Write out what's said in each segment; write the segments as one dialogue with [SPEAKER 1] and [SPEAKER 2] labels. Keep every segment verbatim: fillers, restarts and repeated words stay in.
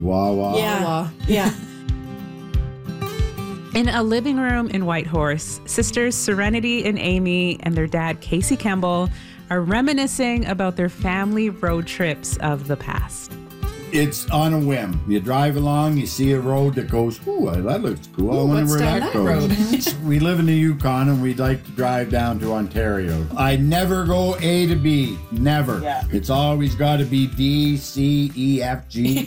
[SPEAKER 1] Wawa.
[SPEAKER 2] Yeah.
[SPEAKER 3] Wawa.
[SPEAKER 2] Yeah.
[SPEAKER 4] In a living room in Whitehorse, sisters Serenity and Amy and their dad, Casey Kemble, are reminiscing about their family road trips of the past.
[SPEAKER 1] It's on a whim. You drive along, you see a road that goes, ooh, that looks cool.
[SPEAKER 3] Ooh,
[SPEAKER 1] I wonder
[SPEAKER 3] what's
[SPEAKER 1] where
[SPEAKER 3] down
[SPEAKER 1] that
[SPEAKER 3] that
[SPEAKER 1] goes. We live in the Yukon and we'd like to drive down to Ontario. I never go A to B. Never.
[SPEAKER 2] Yeah.
[SPEAKER 1] It's always got to be D, C, E, F, G.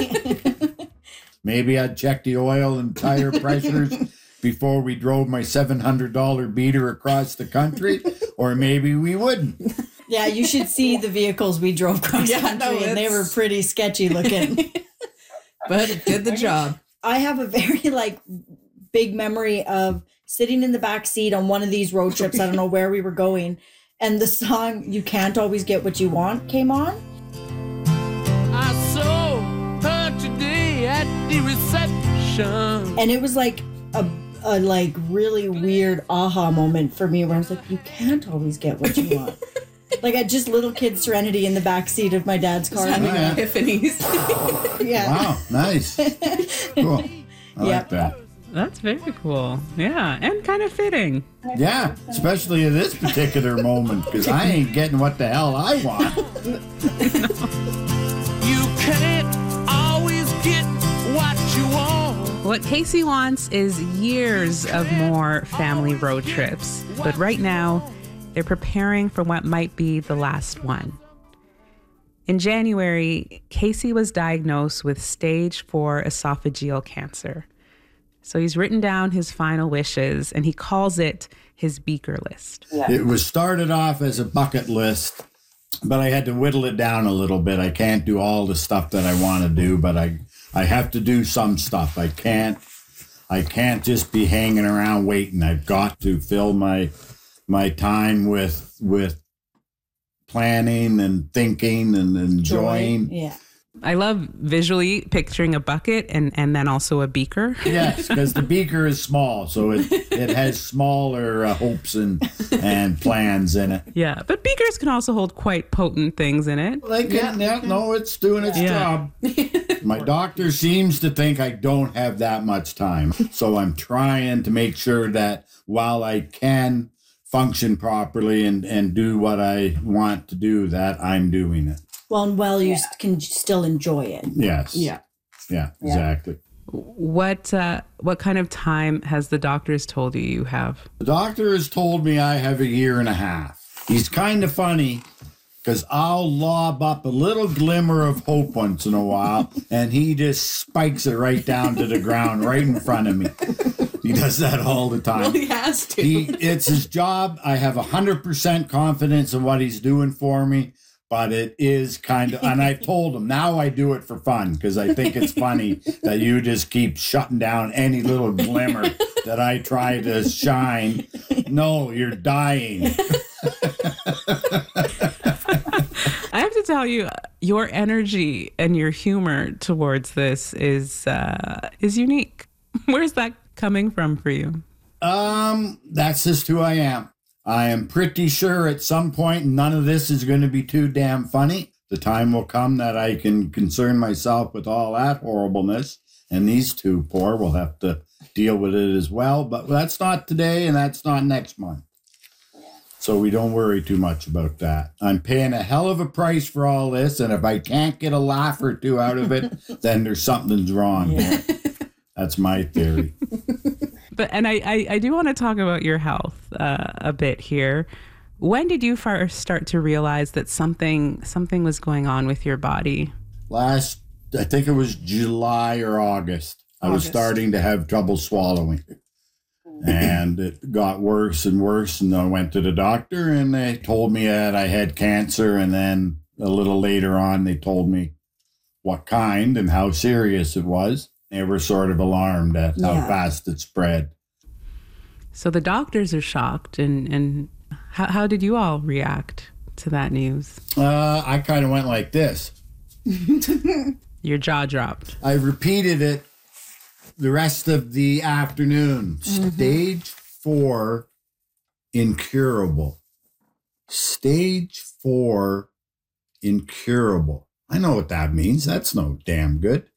[SPEAKER 1] Maybe I'd check the oil and tire pressures before we drove my seven hundred dollars beater across the country, or maybe we wouldn't.
[SPEAKER 2] Yeah, you should see the vehicles we drove cross
[SPEAKER 3] Yeah,
[SPEAKER 2] country,
[SPEAKER 3] no,
[SPEAKER 2] and they were
[SPEAKER 3] it's-
[SPEAKER 2] pretty sketchy looking.
[SPEAKER 3] But it did the job.
[SPEAKER 2] I have a very like big memory of sitting in the back seat on one of these road trips. I don't know where we were going, and the song "You Can't Always Get What You Want" came on.
[SPEAKER 5] I saw her today at the reception.
[SPEAKER 2] And it was like a, a like really weird aha moment for me where I was like, you can't always get what you want. Like I just little kid Serenity in the back seat of my dad's car.
[SPEAKER 3] Having
[SPEAKER 1] Yeah.
[SPEAKER 3] epiphanies.
[SPEAKER 2] Yeah.
[SPEAKER 1] Wow, nice. Cool. I
[SPEAKER 2] Yeah.
[SPEAKER 1] like that.
[SPEAKER 4] That's very cool. Yeah, and kind of fitting.
[SPEAKER 1] Yeah, especially at this particular moment, because I ain't getting what the hell I want.
[SPEAKER 5] You can't always get what you want.
[SPEAKER 4] What Casey wants is years of more family road trips. But right now, they're preparing for what might be the last one. In January, Casey was diagnosed with stage four esophageal cancer. So he's written down his final wishes, and he calls it his beaker list.
[SPEAKER 1] It was started off as a bucket list, but I had to whittle it down a little bit. I can't do all the stuff that I want to do, but I I have to do some stuff. I can't I can't just be hanging around waiting. I've got to fill my my time with with planning and thinking and enjoying.
[SPEAKER 2] Yeah.
[SPEAKER 4] I love visually picturing a bucket and, and then also a beaker.
[SPEAKER 1] Yes, because the beaker is small, so it, it has smaller uh, hopes and and plans in it.
[SPEAKER 4] Yeah, but beakers can also hold quite potent things in it.
[SPEAKER 1] Like, yeah, yeah, no, it's doing its
[SPEAKER 4] Yeah.
[SPEAKER 1] job. My doctor seems to think I don't have that much time, so I'm trying to make sure that while I can function properly and, and do what I want to do, that I'm doing it.
[SPEAKER 2] Well, and well, you can still enjoy it.
[SPEAKER 1] Yes.
[SPEAKER 3] Yeah.
[SPEAKER 1] Yeah, exactly.
[SPEAKER 4] What uh, what kind of time has the doctors told you you have?
[SPEAKER 1] The doctor has told me I have a year and a half. He's kind of funny because I'll lob up a little glimmer of hope once in a while, and he just spikes it right down to the ground right in front of me. He does that all the time.
[SPEAKER 3] Well, he has to.
[SPEAKER 1] He, it's his job. I have one hundred percent confidence in what he's doing for me, but it is kind of, and I told him, now I do it for fun because I think it's funny that you just keep shutting down any little glimmer that I try to shine. No, you're dying.
[SPEAKER 4] I have to tell you, your energy and your humor towards this is uh, is unique. Where's that coming from for you?
[SPEAKER 1] Um, that's just who I am. I am pretty sure at some point none of this is going to be too damn funny. The time will come that I can concern myself with all that horribleness, and these two poor will have to deal with it as well. But that's not today, and that's not next month. So we don't worry too much about that. I'm paying a hell of a price for all this, and if I can't get a laugh or two out of it, then there's something's wrong.
[SPEAKER 2] Yeah.
[SPEAKER 1] That's my theory.
[SPEAKER 4] But and I, I, I do want to talk about your health uh, a bit here. When did you first start to realize that something something was going on with your body?
[SPEAKER 1] Last, I think it was July or August, I was
[SPEAKER 3] August.
[SPEAKER 1] starting to have trouble swallowing. And it got worse and worse. And I went to the doctor and they told me that I had cancer. And then a little later on, they told me what kind and how serious it was. They were sort of alarmed at how
[SPEAKER 2] Yeah.
[SPEAKER 1] fast it spread.
[SPEAKER 4] So the doctors are shocked, and, and how, how did you all react to that news?
[SPEAKER 1] Uh, I kind of went like this.
[SPEAKER 4] Your jaw dropped.
[SPEAKER 1] I repeated it the rest of the afternoon. Stage four, incurable. Stage four, incurable. I know what that means. That's no damn good.